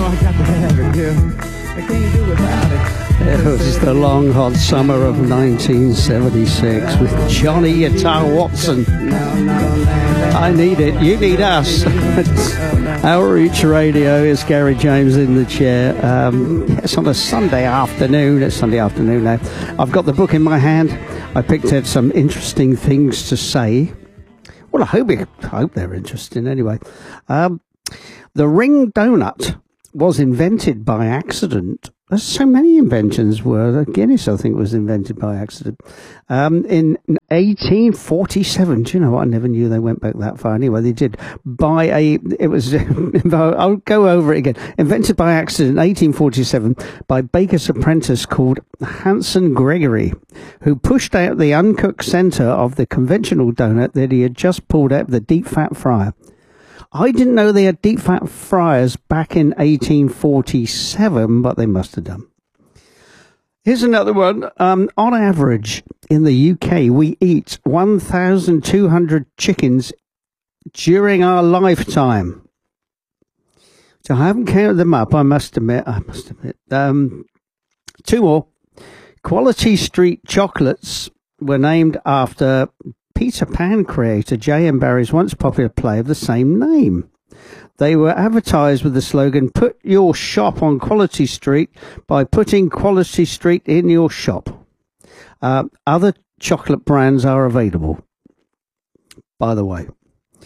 I got to have it, yeah. I can't do without it. It was the long hot summer of 1976 with Johnny Guitar Watson. I need it, you need us. Outreach Radio is Gary James in the chair. It's on a Sunday afternoon. It's Sunday afternoon now. I've got the book in my hand. I picked out some interesting things to say. Well, I hope they're interesting anyway. The ring donut was invented by accident. There's so many inventions were. Guinness, I think, was invented by accident. In 1847. Do you know what? I never knew they went back that far. Anyway, they did. I'll go over it again. Invented by accident in 1847 by baker's apprentice called Hanson Gregory, who pushed out the uncooked centre of the conventional donut that he had just pulled out of the deep fat fryer. I didn't know they had deep fat fryers back in 1847, but they must have done. Here's another one. On average, in the UK, we eat 1,200 chickens during our lifetime. So I haven't counted them up, I must admit. Two more. Quality Street chocolates were named after Peter Pan creator J.M. Barrie's once popular play of the same name. They were advertised with the slogan, "Put your shop on Quality Street by putting Quality Street in your shop." Other chocolate brands are available, by the way.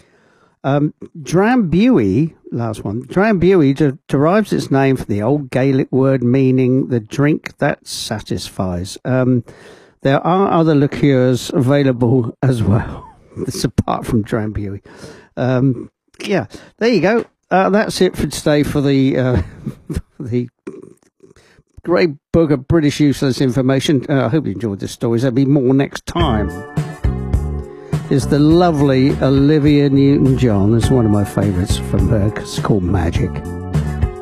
Drambuie, last one. Drambuie derives its name from the old Gaelic word meaning the drink that satisfies. There are other liqueurs available as well. It's apart from Drambuie. Yeah, there you go. That's it for today for the Great Book of British Useless Information. I hope you enjoyed this story. There'll be more next time. Is the lovely Olivia Newton-John. It's one of my favourites from her. It's called Magic.